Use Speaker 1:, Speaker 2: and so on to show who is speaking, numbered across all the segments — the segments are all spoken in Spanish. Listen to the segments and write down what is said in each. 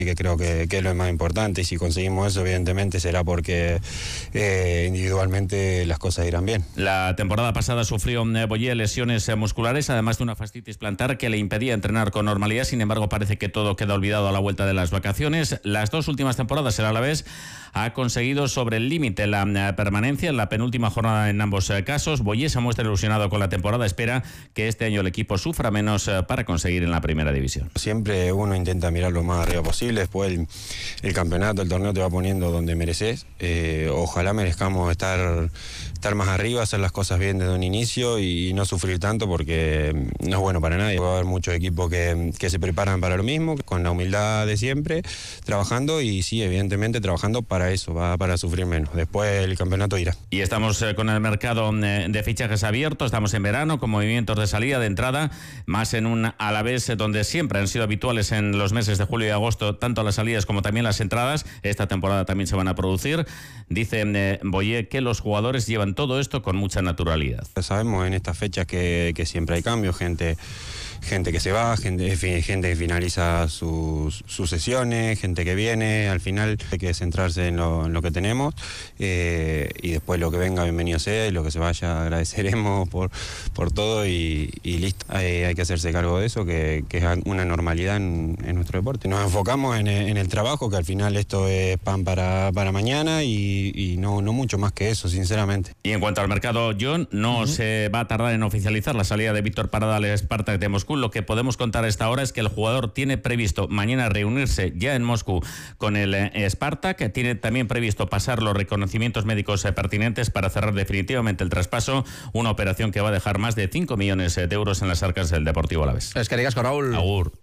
Speaker 1: que creo que es lo más importante, y si conseguimos eso evidentemente será porque individualmente las cosas irán bien.
Speaker 2: La temporada pasada sufrió Boyer lesiones musculares, además de una fascitis plantar que le impedía entrenar con normalidad. Sin embargo, parece que todo queda olvidado a la vuelta de las vacaciones. Las dos últimas temporadas el Alavés ha conseguido sobre el límite la permanencia en la penúltima jornada en ambos casos. Boyer se muestra ilusionado con la temporada, espera que este año el equipo sufra menos para conseguir en la primera división.
Speaker 1: Siempre uno intenta mirar lo más arriba posible. Después el campeonato, el torneo te va poniendo donde mereces. Ojalá merezcamos estar más arriba, hacer las cosas bien desde un inicio y no sufrir tanto, porque no es bueno para nadie. Va a haber muchos equipos que se preparan para lo mismo, con la humildad de siempre, trabajando, y sí, evidentemente trabajando para eso, para sufrir menos. Después el campeonato irá.
Speaker 2: Y estamos con el mercado de fichajes abierto, estamos en verano con movimientos de salida, de entrada, más en un Alavés donde siempre han sido habituales en los meses de julio y agosto tanto las salidas como también las entradas. Esta temporada también se van a producir. Dice Boyer que los jugadores llevan todo esto con mucha naturalidad.
Speaker 1: Sabemos en estas fechas que siempre hay cambios, gente que se va, gente que finaliza sus sesiones, gente que viene. Al final hay que centrarse en lo que tenemos, y después lo que venga, bienvenido sea, y lo que se vaya, agradeceremos por todo y listo. Hay que hacerse cargo de eso, que es una normalidad en nuestro deporte. Nos enfocamos en el trabajo, que al final esto es pan para mañana, y no mucho más que eso, sinceramente.
Speaker 2: Y en cuanto al mercado, John, no se va a tardar en oficializar la salida de Víctor Parada al Spartak de Moscú. Lo que podemos contar a esta hora es que el jugador tiene previsto mañana reunirse ya en Moscú con el Spartak. Tiene también previsto pasar los reconocimientos médicos pertinentes para cerrar definitivamente el traspaso, una operación que va a dejar más de 5 millones de euros en las arcas del Deportivo Alavés.
Speaker 3: Es que digas con Raúl.
Speaker 2: Agur.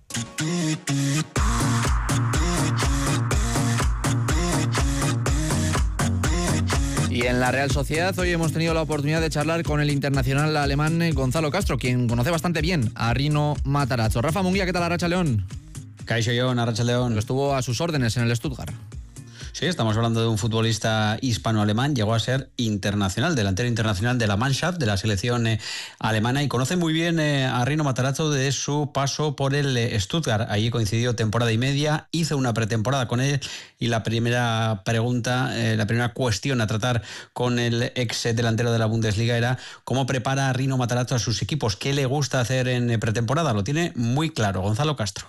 Speaker 3: Y en la Real Sociedad hoy hemos tenido la oportunidad de charlar con el internacional alemán Gonzalo Castro, quien conoce bastante bien a Rino Matarazzo. Rafa Munguía, ¿qué tal, Arratsaldeon?
Speaker 4: Kaixo Jon, Arratsaldeon.
Speaker 3: Estuvo a sus órdenes en el Stuttgart.
Speaker 4: Sí, estamos hablando de un futbolista hispano-alemán, llegó a ser internacional, delantero internacional de la Mannschaft, de la selección alemana, y conoce muy bien a Rino Matarazzo de su paso por el Stuttgart. Allí coincidió temporada y media, hizo una pretemporada con él, y la primera pregunta, la primera cuestión a tratar con el ex delantero de la Bundesliga era cómo prepara a Rino Matarazzo a sus equipos, qué le gusta hacer en pretemporada. Lo tiene muy claro Gonzalo Castro.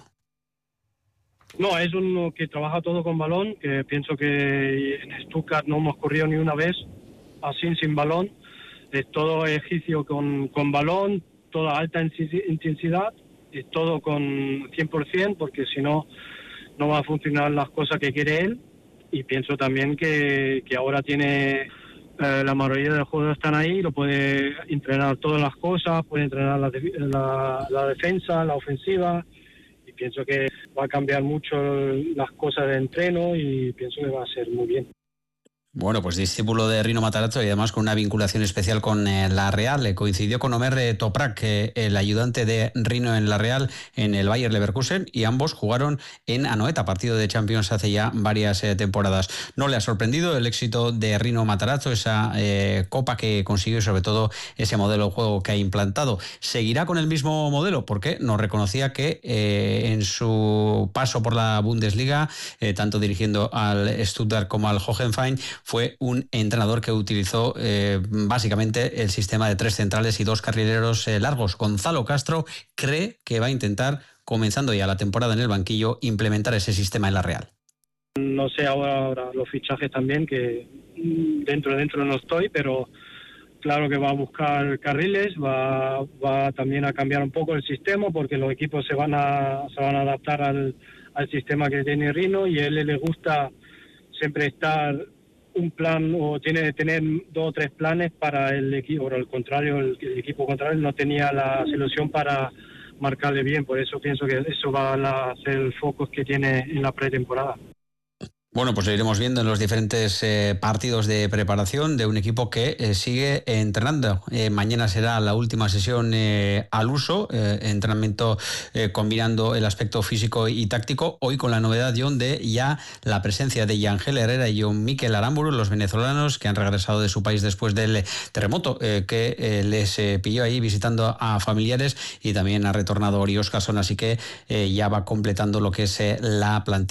Speaker 5: No, es uno que trabaja todo con balón, que pienso que en Stuttgart no hemos corrido ni una vez así sin balón. Es todo ejercicio con balón, toda alta intensidad, es todo con 100%, porque si no, no va a funcionar las cosas que quiere él. Y pienso también que ahora tiene la mayoría de los jugadores están ahí, lo puede entrenar todas las cosas, puede entrenar la defensa, la ofensiva. Pienso que va a cambiar mucho las cosas de entreno y pienso que va a ser muy bien.
Speaker 4: Bueno, pues discípulo de Rino Matarazzo y además con una vinculación especial con la Real. Coincidió con Omer Toprak, el ayudante de Rino en la Real, en el Bayer Leverkusen, y ambos jugaron en Anoeta, partido de Champions hace ya varias temporadas. No le ha sorprendido el éxito de Rino Matarazzo, esa copa que consiguió y sobre todo ese modelo de juego que ha implantado. Seguirá con el mismo modelo porque nos reconocía que en su paso por la Bundesliga, tanto dirigiendo al Stuttgart como al Hoffenheim, fue un entrenador que utilizó básicamente el sistema de 3 centrales y 2 carrileros largos. Gonzalo Castro cree que va a intentar, comenzando ya la temporada en el banquillo, implementar ese sistema en la Real.
Speaker 5: No sé ahora los fichajes también, que dentro no estoy, pero claro que va a buscar carriles, va también a cambiar un poco el sistema, porque los equipos se van a adaptar al sistema que tiene Rino, y a él le gusta siempre estar un plan, o tiene que tener 2 o 3 planes para el equipo. Por el contrario, el equipo contrario no tenía la solución para marcarle bien. Por eso pienso que eso va a ser el foco que tiene en la pretemporada.
Speaker 4: Bueno, pues lo iremos viendo en los diferentes partidos de preparación de un equipo que sigue entrenando. Mañana será la última sesión al uso, entrenamiento combinando el aspecto físico y táctico. Hoy con la novedad, John, de ya la presencia de Yangel Herrera y John Mikel Aramburu, los venezolanos que han regresado de su país después del terremoto que les pilló ahí visitando a familiares, y también ha retornado Ori Oskarsson, así que ya va completando lo que es la plantilla.